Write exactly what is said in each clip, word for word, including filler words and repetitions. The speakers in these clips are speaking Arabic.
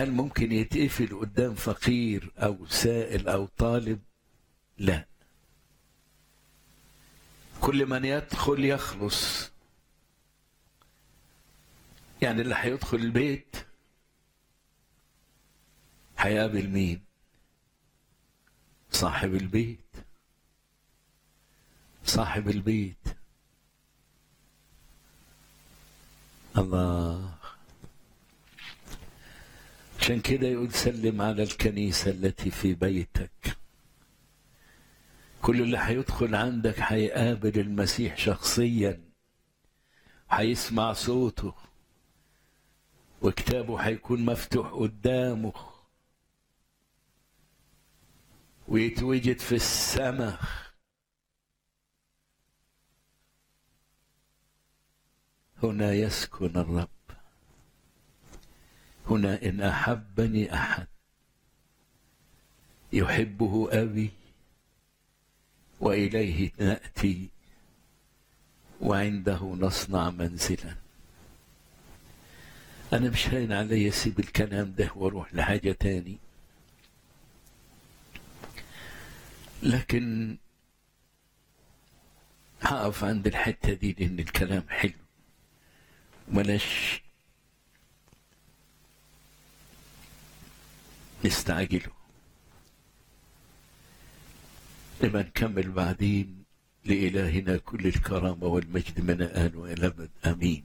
هل ممكن يتقفل قدام فقير أو سائل أو طالب؟ لا، كل من يدخل يخلص. يعني اللي هيدخل البيت هيقابل مين؟ صاحب البيت. صاحب البيت. الله. عشان كده يقول سلم على الكنيسة التي في بيتك. كل اللي هيدخل عندك هيقابل المسيح شخصيا، هيسمع صوته، وكتابه هيكون مفتوح قدامه، ويتوجد في السماء. هنا يسكن الرب. هنا إن أحبني أحد يحبه أبي وإليه نأتي وعنده نصنع منزلا. أنا مش هين علي أسيب الكلام ده وأروح لحاجة تاني، لكن هقف عند الحتة دي لأن الكلام حلو، وملاش نستعجله. لما نكمل بعدين. لإلهنا كل الكرامة والمجد من الآن وإلى الأبد، آمين.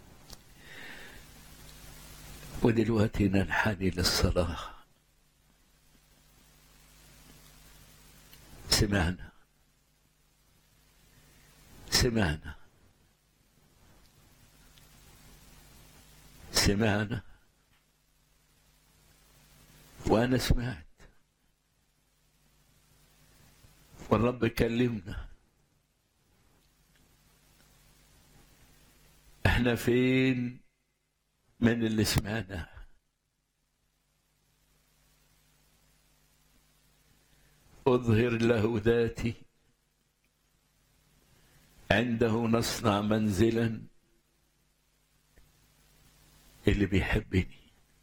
ودلوقتي ننحني للصلاة. سمعنا سمعنا سمعنا وأنا سمعت، والرب كلمنا. احنا فين من اللي سمعنا؟ أظهر له ذاتي، عنده نصنع منزلا. اللي بيحبني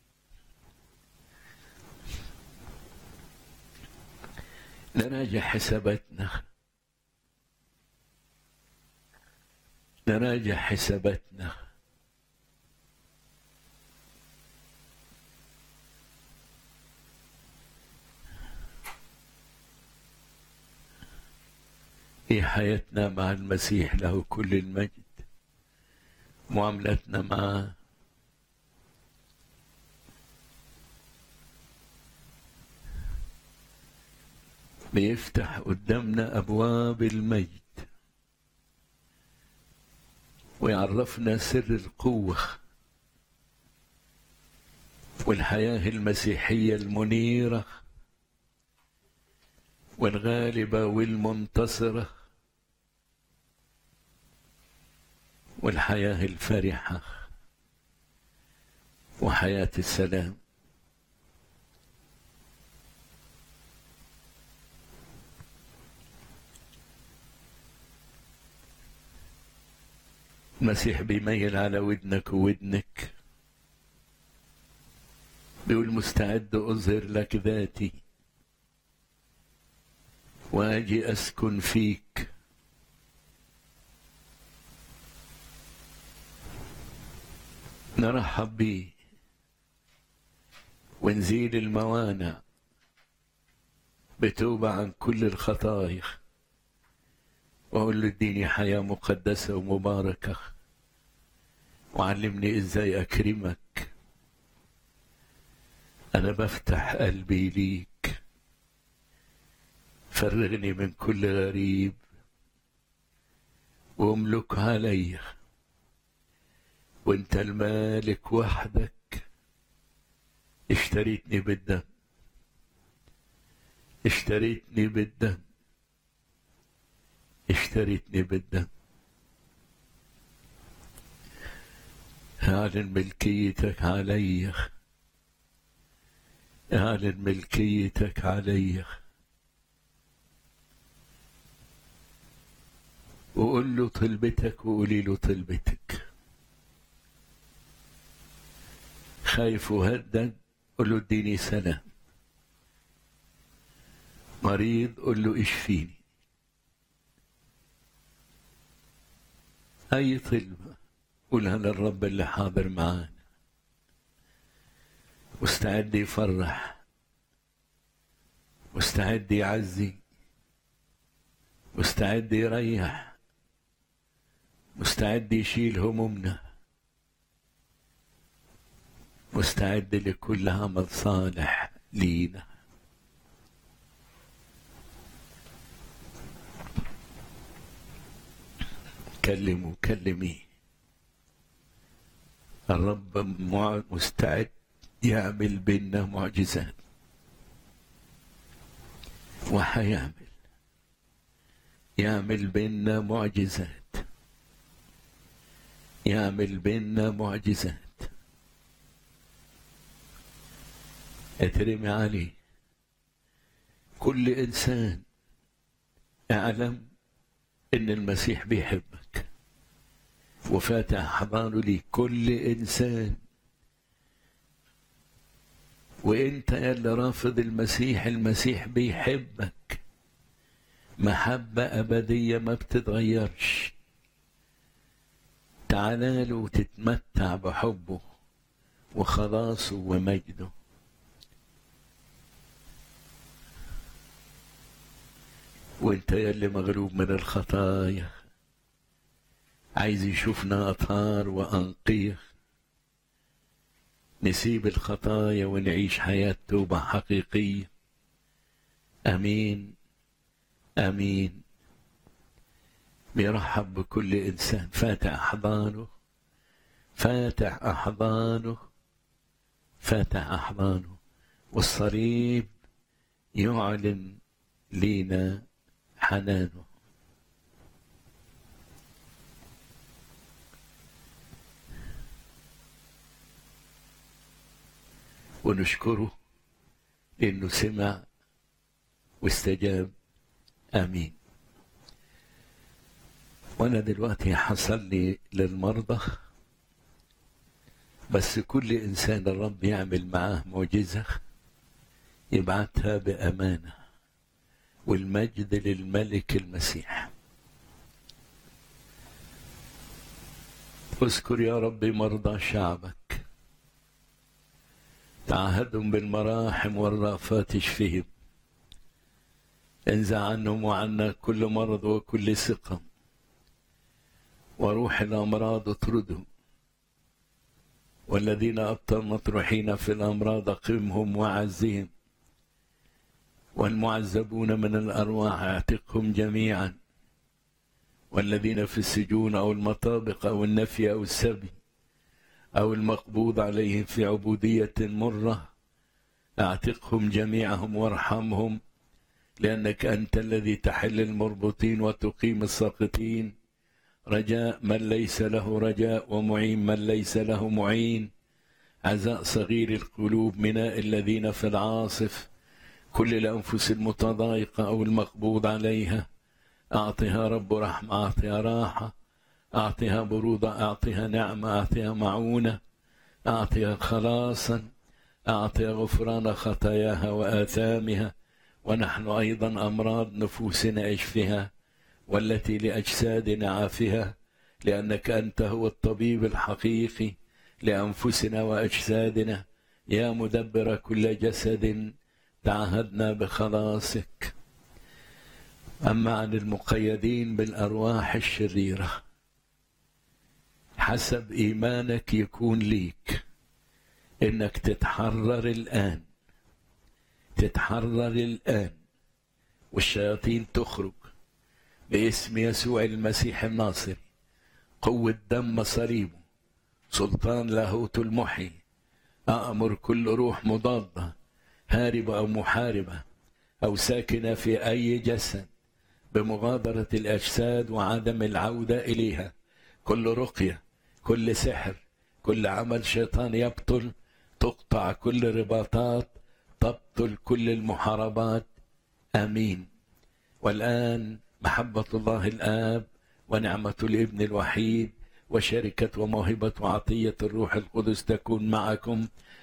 نراجع حساباتنا، نراجع حساباتنا. في حياتنا مع المسيح له كل المجد، معاملتنا معه، بيفتح قدامنا أبواب المجد ويعرفنا سر القوة والحياة المسيحية المنيرة والغالبة والمنتصرة والحياة الفرحة وحياة السلام. المسيح بيميل على ودنك وودنك، بيقول مستعد أظهر لك ذاتي وأجي أسكن فيك. نرحب بيه ونزيل الموانع بتوبة عن كل الخطايا، وأقول له اديني حياة مقدسة ومباركة، وعلمني إزاي أكرمك. أنا بفتح قلبي ليك، فرغني من كل غريب واملك علي، وانت المالك وحدك. اشتريتني بالدم، اشتريتني بالدم، اشتريتني بالدم. اعلن ملكيتك علي، اعلن ملكيتك علي، وقول له طلبتك وقولي له طلبتك. خايف وهدد قل له اديني سلام. مريض قل له اشفيني. أي طلبة قولها للرب اللي حاضر معانا، مستعد يفرح، مستعد يعزي، مستعد يريح، مستعد يشيل همومنا، مستعد لكل عمل صالح لينا. كلموا كلمي. الرب مستعد يعمل بينا معجزات، وحيعمل يعمل بينا معجزات، يعمل بينا معجزات. اترمي عليه. كل إنسان اعلم إن المسيح بيحبك وفاتح حضانه ليك. كل إنسان. وإنت اللي رافض المسيح، المسيح بيحبك محبة أبدية ما بتتغيرش. تعال له وتتمتع بحبه وخلاصه ومجده. وانت يلي مغلوب من الخطايا عايز يشوفنا أطهار وأنقية، نسيب الخطايا ونعيش حياة توبة حقيقية. أمين أمين. بيرحب بكل إنسان. فاتح أحضانه، فاتح أحضانه، فاتح أحضانه. والصليب يعلن لينا حنانه. ونشكره لأنه سمع واستجاب. آمين. وأنا دلوقتي حصل لي للمرضى، بس كل إنسان الرب يعمل معاه معجزة يبعتها بأمانة، والمجد للملك المسيح. اذكر يا رب مرضى شعبك، تعهدهم بالمراحم والرأفات اشفهم، انزع عنهم وعنا كل مرض وكل سقم، وروح الأمراض اطردهم، والذين أبطأ مطروحين في الأمراض قمهم وعزهم، والمعذبون من الأرواح اعتقهم جميعا، والذين في السجون أو المطابق أو النفي أو السبي أو المقبوض عليهم في عبودية مرة اعتقهم جميعهم وارحمهم، لأنك أنت الذي تحل المربوطين وتقيم الساقطين، رجاء من ليس له رجاء ومعين من ليس له معين، عزاء صغير القلوب مناء الذين في العاصف، كل الأنفس المتضايقة أو المقبوض عليها أعطها رب رحمة، أعطها راحة، أعطها برودة، أعطها نعمة، أعطها معونة، أعطها خلاصا، أعطها غفران خطاياها وآثامها. ونحن أيضا أمراض نفوسنا اشفها، والتي لأجسادنا عافها، لأنك أنت هو الطبيب الحقيقي لأنفسنا وأجسادنا. يا مدبر كل جسد تعهدنا بخلاصك. أما عن المقيدين بالأرواح الشريرة، حسب إيمانك يكون ليك إنك تتحرر الآن، تتحرر الآن، والشياطين تخرج باسم يسوع المسيح الناصري. قوة دم صليبه، سلطان لاهوت المحيي. أأمر كل روح مضادة هاربة أو محاربة أو ساكنة في أي جسد بمغادرة الأجساد وعدم العودة إليها، كل رقية، كل سحر، كل عمل شيطان يبطل، تقطع كل رباطات، تبطل كل المحاربات. آمين. والآن محبة الله الآب ونعمة الابن الوحيد وشركة وموهبة وعطية الروح القدس تكون معكم